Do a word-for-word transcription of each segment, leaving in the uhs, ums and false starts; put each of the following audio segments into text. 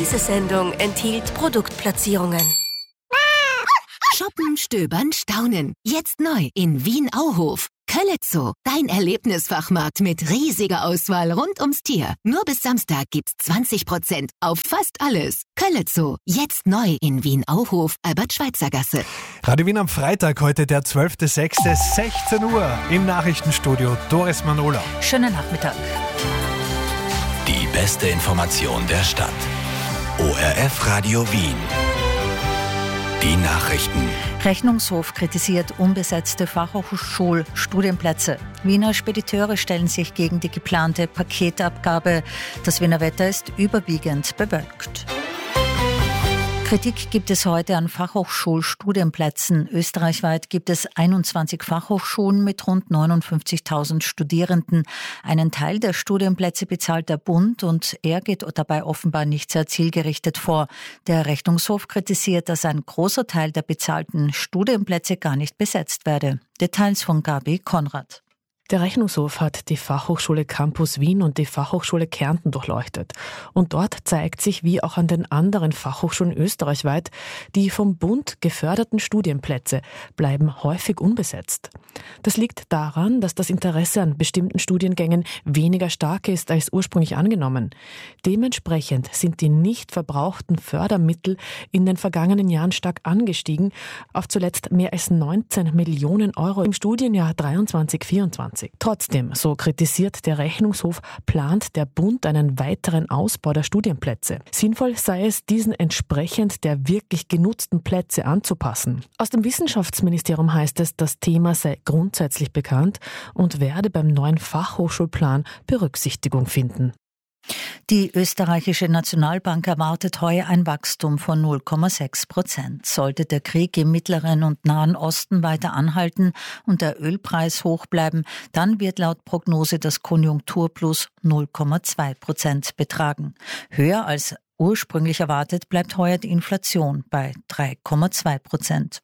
Diese Sendung enthielt Produktplatzierungen. Shoppen, stöbern, staunen. Jetzt neu in Wien-Auhof. Köllezoo, dein Erlebnisfachmarkt mit riesiger Auswahl rund ums Tier. Nur bis Samstag gibt's zwanzig Prozent auf fast alles. Köllezoo, jetzt neu in Wien-Auhof, Albert-Schweitzer-Gasse. Radio Wien am Freitag, heute der zwölfter sechster sechzehn Uhr im Nachrichtenstudio Doris Manola. Schönen Nachmittag. Die beste Information der Stadt. O R F Radio Wien. Die Nachrichten. Rechnungshof kritisiert unbesetzte Fachhochschulstudienplätze. Wiener Spediteure stellen sich gegen die geplante Paketabgabe. Das Wiener Wetter ist überwiegend bewölkt. Kritik gibt es heute an Fachhochschulstudienplätzen. Österreichweit gibt es einundzwanzig Fachhochschulen mit rund neunundfünfzigtausend Studierenden. Einen Teil der Studienplätze bezahlt der Bund und er geht dabei offenbar nicht sehr zielgerichtet vor. Der Rechnungshof kritisiert, dass ein großer Teil der bezahlten Studienplätze gar nicht besetzt werde. Details von Gabi Konrad. Der Rechnungshof hat die Fachhochschule Campus Wien und die Fachhochschule Kärnten durchleuchtet. Und dort zeigt sich, wie auch an den anderen Fachhochschulen österreichweit, die vom Bund geförderten Studienplätze bleiben häufig unbesetzt. Das liegt daran, dass das Interesse an bestimmten Studiengängen weniger stark ist als ursprünglich angenommen. Dementsprechend sind die nicht verbrauchten Fördermittel in den vergangenen Jahren stark angestiegen, auf zuletzt mehr als neunzehn Millionen Euro im Studienjahr dreiundzwanzig vierundzwanzig. Trotzdem, so kritisiert der Rechnungshof, plant der Bund einen weiteren Ausbau der Studienplätze. Sinnvoll sei es, diesen entsprechend der wirklich genutzten Plätze anzupassen. Aus dem Wissenschaftsministerium heißt es, das Thema sei grundsätzlich bekannt und werde beim neuen Fachhochschulplan Berücksichtigung finden. Die österreichische Nationalbank erwartet heuer ein Wachstum von null Komma sechs Prozent. Sollte der Krieg im Mittleren und Nahen Osten weiter anhalten und der Ölpreis hoch bleiben, dann wird laut Prognose das Konjunkturplus null Komma zwei Prozent betragen. Höher als ursprünglich erwartet bleibt heuer die Inflation bei drei Komma zwei Prozent.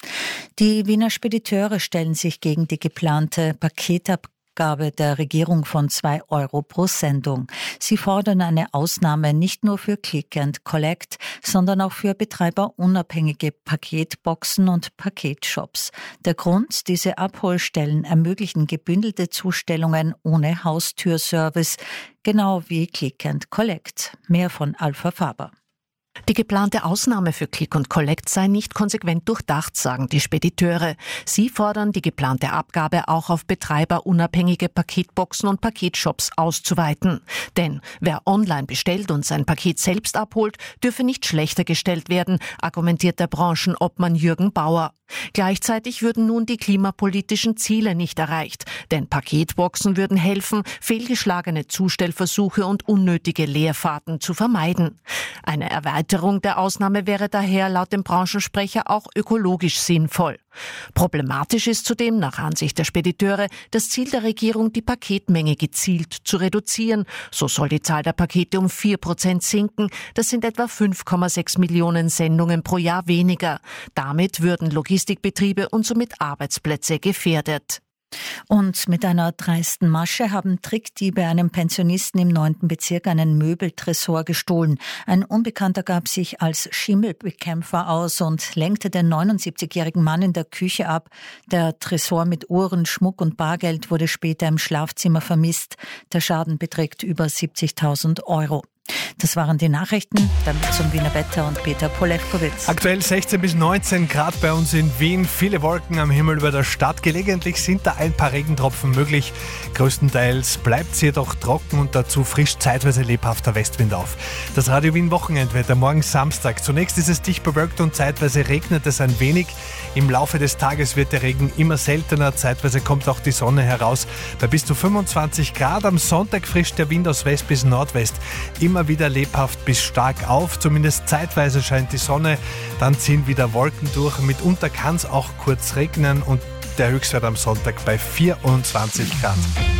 Die Wiener Spediteure stellen sich gegen die geplante Paketabgabe der Regierung von zwei Euro pro Sendung. Sie fordern eine Ausnahme nicht nur für Click and Collect, sondern auch für betreiberunabhängige Paketboxen und Paketshops. Der Grund, diese Abholstellen ermöglichen gebündelte Zustellungen ohne Haustürservice, genau wie Click and Collect. Mehr von Alpha Faber. Die geplante Ausnahme für Click und Collect sei nicht konsequent durchdacht, sagen die Spediteure. Sie fordern, die geplante Abgabe auch auf betreiberunabhängige Paketboxen und Paketshops auszuweiten. Denn wer online bestellt und sein Paket selbst abholt, dürfe nicht schlechter gestellt werden, argumentiert der Branchenobmann Jürgen Bauer. Gleichzeitig würden nun die klimapolitischen Ziele nicht erreicht, denn Paketboxen würden helfen, fehlgeschlagene Zustellversuche und unnötige Leerfahrten zu vermeiden. Eine Erweiterung der Ausnahme wäre daher laut dem Branchensprecher auch ökologisch sinnvoll. Problematisch ist zudem nach Ansicht der Spediteure das Ziel der Regierung, die Paketmenge gezielt zu reduzieren. So soll die Zahl der Pakete um vier Prozent sinken. Das sind etwa fünf Komma sechs Millionen Sendungen pro Jahr weniger. Damit würden Logistikbetriebe und somit Arbeitsplätze gefährdet. Und mit einer dreisten Masche haben Trickdiebe einem Pensionisten im neunten Bezirk einen Möbeltresor gestohlen. Ein Unbekannter gab sich als Schimmelbekämpfer aus und lenkte den neunundsiebzigjährigen Mann in der Küche ab. Der Tresor mit Uhren, Schmuck und Bargeld wurde später im Schlafzimmer vermisst. Der Schaden beträgt über siebzigtausend Euro. Das waren die Nachrichten, damit zum Wiener Wetter und Peter Polewkowitz. Aktuell sechzehn bis neunzehn Grad bei uns in Wien, viele Wolken am Himmel über der Stadt. Gelegentlich sind da ein paar Regentropfen möglich. Größtenteils bleibt es jedoch trocken und dazu frisch, zeitweise lebhafter Westwind auf. Das Radio Wien Wochenendwetter morgen Samstag. Zunächst ist es dicht bewölkt und zeitweise regnet es ein wenig. Im Laufe des Tages wird der Regen immer seltener. Zeitweise kommt auch die Sonne heraus. Bei bis zu fünfundzwanzig Grad am Sonntag frischt der Wind aus West bis Nordwest immer wieder lebhaft bis stark auf. Zumindest zeitweise scheint die Sonne. Dann ziehen wieder Wolken durch. Mitunter kann es auch kurz regnen und der Höchstwert am Sonntag bei vierundzwanzig Grad.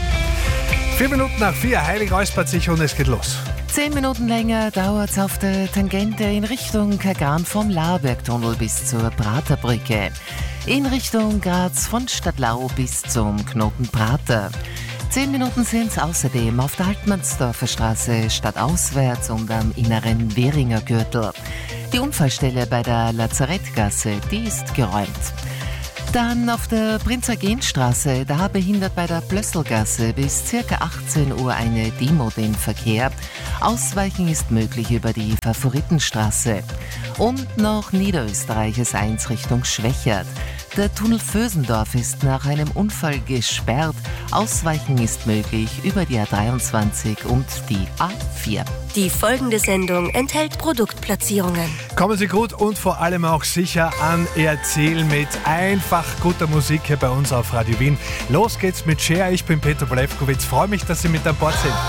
Vier Minuten nach vier, Heilig räuspert sich und es geht los. Zehn Minuten länger dauert es auf der Tangente in Richtung Kagan vom Labergtunnel bis zur Praterbrücke. In Richtung Graz von Stadlau bis zum Knoten Prater. Zehn Minuten sind es außerdem auf der Altmannsdorfer Straße stadtauswärts und am inneren Währinger Gürtel. Die Unfallstelle bei der Lazarettgasse, die ist geräumt. Dann auf der Prinz-Eugen-Straße, da behindert bei der Plösselgasse bis ca. achtzehn Uhr eine Demo den Verkehr. Ausweichen ist möglich über die Favoritenstraße. Und noch Niederösterreiches eins Richtung Schwächert. Der Tunnel Vösendorf ist nach einem Unfall gesperrt. Ausweichen ist möglich über die A dreiundzwanzig und die A vier. Die folgende Sendung enthält Produktplatzierungen. Kommen Sie gut und vor allem auch sicher an Ihr Ziel mit einfach guter Musik hier bei uns auf Radio Wien. Los geht's mit Cher. Ich bin Peter Bolewkowitz. Freue mich, dass Sie mit an Bord sind.